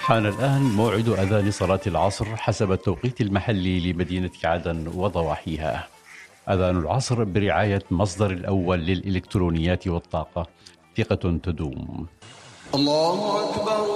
حان الآن موعد أذان صلاة العصر حسب التوقيت المحلي لمدينة عدن وضواحيها. أذان العصر برعاية مصدر الأول للإلكترونيات والطاقة، ثقة تدوم. الله أكبر